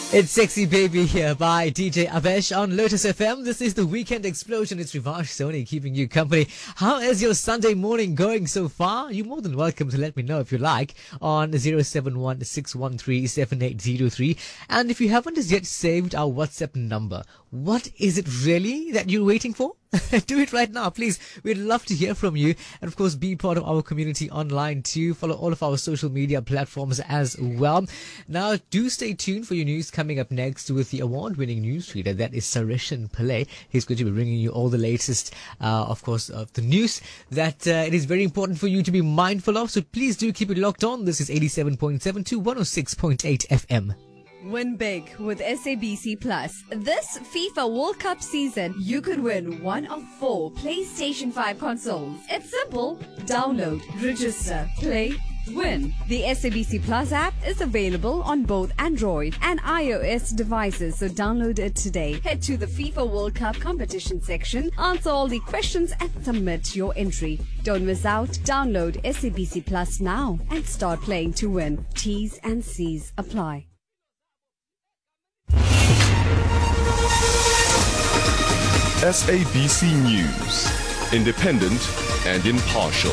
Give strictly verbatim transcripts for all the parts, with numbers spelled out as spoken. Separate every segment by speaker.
Speaker 1: It's Sexy Baby here by D J Avesh on Lotus F M. This is the Weekend Explosion. It's Rivash Soni keeping you company. How is your Sunday morning going so far? You're more than welcome to let me know if you like on zero seven one six one three seven eight zero three. And if you haven't as yet saved our WhatsApp number, what is it really that you're waiting for? Do it right now, please. We'd love to hear from you. And of course, be part of our community online too. Follow all of our social media platforms as well. Now, do stay tuned for your news coming up next with the award-winning newsreader. That is Sarishan Pillay. He's going to be bringing you all the latest, uh, of course, of the news that uh, it is very important for you to be mindful of. So please do keep it locked on. This is eighty-seven point seven to one oh six point eight F M.
Speaker 2: Win big with S A B C Plus. This FIFA World Cup season, you could win one of four PlayStation five consoles. It's simple. Download, register, play, win. The S A B C Plus app is available on both Android and iOS devices, so download it today. Head to the FIFA World Cup competition section, answer all the questions and submit your entry. Don't miss out. Download S A B C Plus now and start playing to win. T's and C's apply.
Speaker 3: S A B C News, independent and impartial.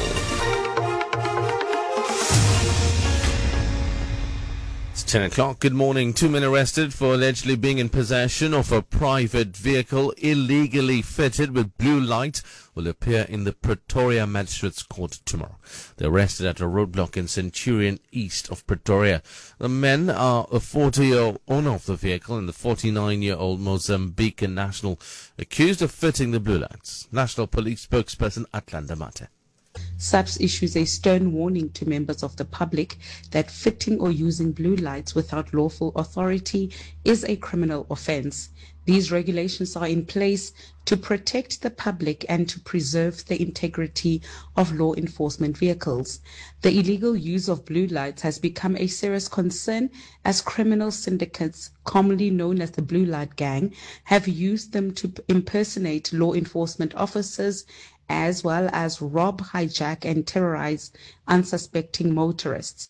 Speaker 4: It's ten o'clock. Good morning. Two men arrested for allegedly being in possession of a private vehicle illegally fitted with blue light will appear in the Pretoria Magistrates Court tomorrow. They're arrested at a roadblock in Centurion east of Pretoria. The men are a forty-year-old owner of the vehicle and the forty-nine-year-old Mozambican national accused of fitting the blue lights. National Police spokesperson Atlanta Mate.
Speaker 5: S A B S issues a stern warning to members of the public that fitting or using blue lights without lawful authority is a criminal offence. These regulations are in place to protect the public and to preserve the integrity of law enforcement vehicles. The illegal use of blue lights has become a serious concern as criminal syndicates, commonly known as the Blue Light Gang, have used them to impersonate law enforcement officers as well as rob, hijack and terrorize unsuspecting motorists.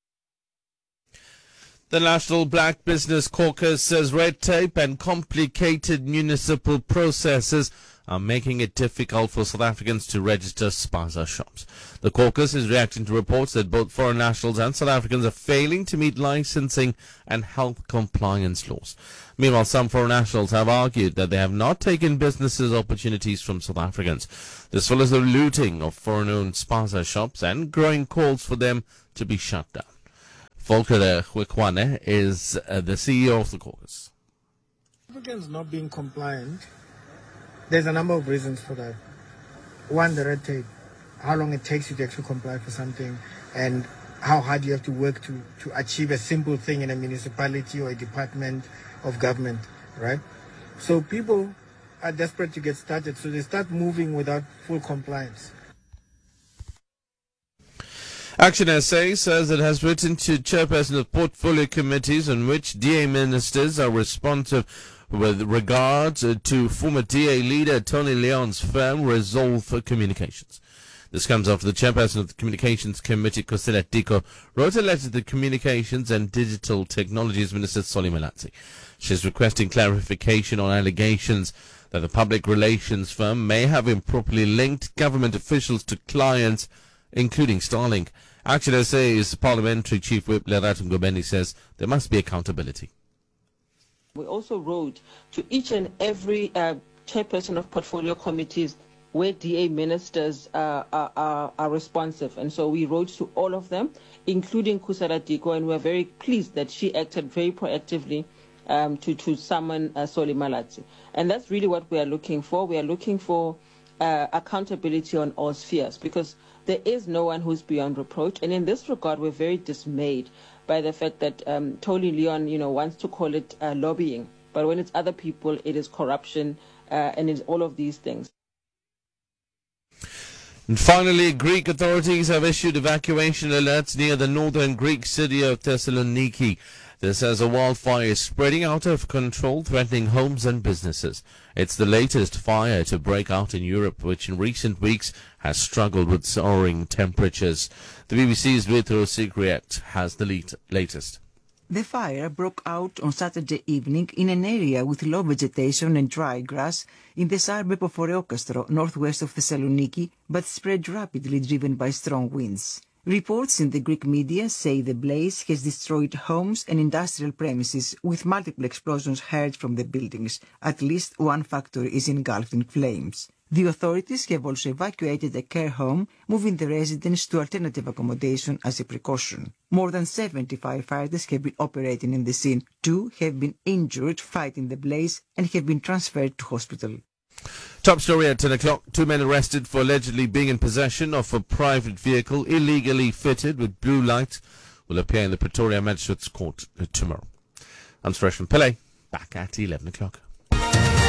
Speaker 4: The National Black Business Caucus says red tape and complicated municipal processes are making it difficult for South Africans to register spaza shops. The caucus is reacting to reports that both foreign nationals and South Africans are failing to meet licensing and health compliance laws. Meanwhile, some foreign nationals have argued that they have not taken businesses opportunities from South Africans. This follows the looting of foreign-owned spaza shops and growing calls for them to be shut down. Volker Hwekwane is uh, the C E O of the caucus.
Speaker 6: Africans not being compliant, there's a number of reasons for that. One, the red tape, how long it takes you to actually comply for something, and how hard you have to work to, to achieve a simple thing in a municipality or a department of government, right? So people are desperate to get started, so they start moving without full compliance.
Speaker 4: Action S A says it has written to chairpersons of portfolio committees on which D A ministers are responsive with regards to former D A leader Tony Leon's firm Resolve Communications. This comes after the chairperson of the Communications Committee, Kusela Tiko, wrote a letter to the Communications and Digital Technologies Minister Solly Malatsi. She's requesting clarification on allegations that the public relations firm may have improperly linked government officials to clients, including Starlink. Action S A's Parliamentary Chief Whip Lerato Ngobeni says there must be accountability.
Speaker 7: We also wrote to each and every uh, chairperson of portfolio committees where D A ministers uh, are, are, are responsive. And so we wrote to all of them, including Kusela Diko, and we're very pleased that she acted very proactively um, to, to summon uh, Solly Malatsi. And that's really what we are looking for. We are looking for uh, accountability on all spheres, because there is no one who's beyond reproach. And in this regard, we're very dismayed by the fact that um, Tony Leon, you know, wants to call it uh, lobbying. But when it's other people, it is corruption uh, and it's all of these things.
Speaker 4: And finally, Greek authorities have issued evacuation alerts near the northern Greek city of Thessaloniki. This as a wildfire is spreading out of control, threatening homes and businesses. It's the latest fire to break out in Europe, which in recent weeks has struggled with soaring temperatures. The B B C's Vitro Sikriet has the latest.
Speaker 8: The fire broke out on Saturday evening in an area with low vegetation and dry grass in the suburb of Oreokastro, northwest of Thessaloniki, but spread rapidly, driven by strong winds. Reports in the Greek media say the blaze has destroyed homes and industrial premises, with multiple explosions heard from the buildings. At least one factory is engulfed in flames. The authorities have also evacuated a care home, moving the residents to alternative accommodation as a precaution. More than seventy firefighters have been operating in the scene. Two have been injured fighting the blaze and have been transferred to hospital.
Speaker 4: Top story at ten o'clock. Two men arrested for allegedly being in possession of a private vehicle illegally fitted with blue light will appear in the Pretoria Magistrates Court uh, tomorrow. I'm Suresh from Pillay. Back at eleven o'clock.